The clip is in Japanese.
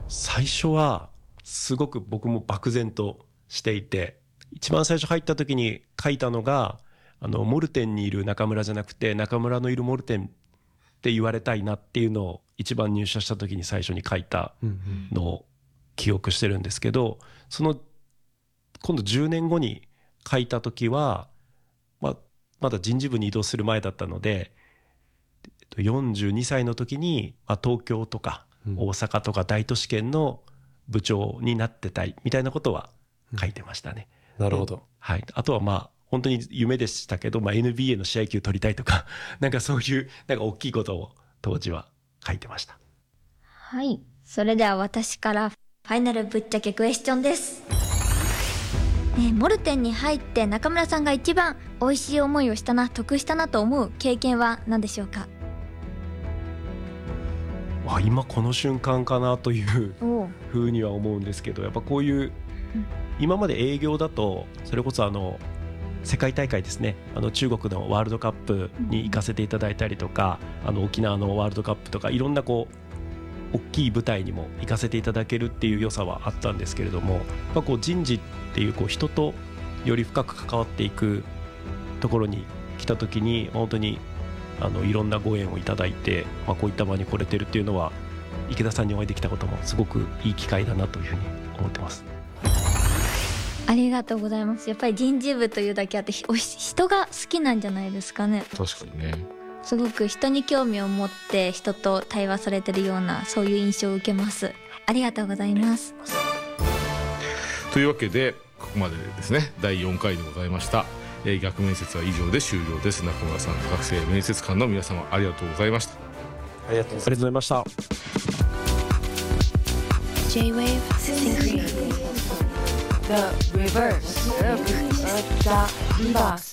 最初はすごく僕も漠然としていて、一番最初入った時に書いたのが、モルテンにいる中村じゃなくて中村のいるモルテンって言われたいなっていうのを一番入社した時に最初に書いたのを記憶してるんですけど、その今度10年後に書いた時は、まだ人事部に移動する前だったので、42歳の時に、東京とか大阪とか大都市圏の部長になってたいみたいなことは書いてましたね。 なるほど。 はい。あとは本当に夢でしたけど、NBA の試合球取りたいとか、なんかそういうなんか大きいことを当時は書いてました。 はい。それでは私からファイナルぶっちゃけクエスチョンです。モルテンに入って中村さんが一番美味しい思いをしたな、得したなと思う経験は何でしょうか？ 今この瞬間かなというふうには思うんですけど、やっぱこういう、今まで営業だとそれこそ世界大会ですね、中国のワールドカップに行かせていただいたりとか、沖縄のワールドカップとかいろんな大きい舞台にも行かせていただけるっていう良さはあったんですけれども、人事っていう人とより深く関わっていくところに来た時に本当にいろんなご縁をいただいて、こういった場に来れてるっていうのは、池田さんにお会いできたこともすごくいい機会だなというふうに思ってます。 ありがとうございます。やっぱり人事部というだけあって人が好きなんじゃないですかね。 確かにね。 すごく人に興味を持って人と対話されてるような、そういう印象を受けます。ありがとうございます。 というわけでここまでですね、第4回でございました。逆面接は以上で終了です。中村さん、学生面接官の皆様、ありがとうございました。 ありがとうございました。 J-Wave Synchrony The reverse of the reverse